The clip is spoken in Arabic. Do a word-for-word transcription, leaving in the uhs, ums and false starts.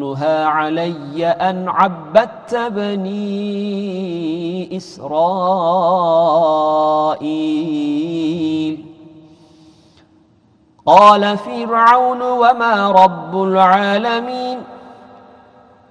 تقولها علي أن عبدت بني إسرائيل قال فرعون وما رب العالمين